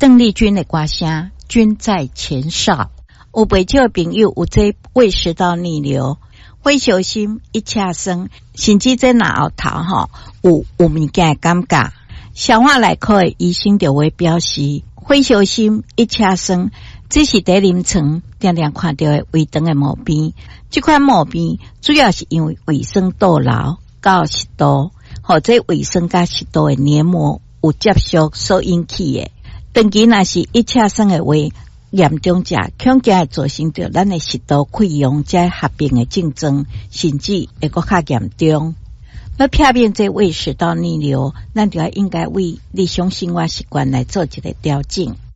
邓丽君的歌声君在前哨，有袂少朋友有这胃食道逆流，会小心一车酸，甚至在那后头有物件的感觉。消化内科的医生就会表示，会小心一车酸，这是在临床常常看到的胃肠的毛病。这款毛病主要是因为胃酸倒流到食道，或者胃酸甲食道的黏膜有接触所引起的。长期若是一车酸的话，严重者恐惊会造成着咱的食道溃疡才合并的症状，甚至会搁较严重。要避免这胃食道逆流，咱就要应该为日常生活习惯来做一个调整。